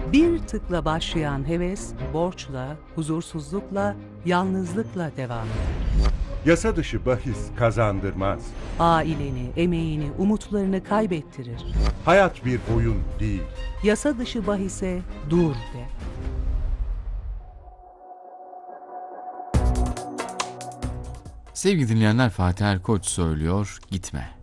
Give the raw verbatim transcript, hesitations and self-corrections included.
Bir tıkla başlayan heves, borçla, huzursuzlukla, yalnızlıkla devam eder. Yasa dışı bahis kazandırmaz. Aileni, emeğini, umutlarını kaybettirir. Hayat bir oyun değil. Yasa dışı bahise dur de. Sevgili dinleyenler, Fatih Erkoç söylüyor, gitme.